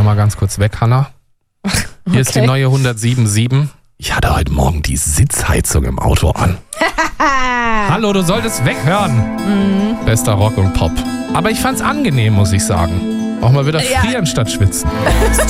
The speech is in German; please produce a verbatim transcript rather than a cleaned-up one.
ja mal ganz kurz weg, Hanna. Hier okay. ist die neue hundertsieben Komma sieben. Ich hatte heute Morgen die Sitzheizung im Auto an. Hallo, du solltest weghören. Mhm. Bester Rock und Pop. Aber ich fand's angenehm, muss ich sagen. Auch mal wieder frieren ja. statt schwitzen.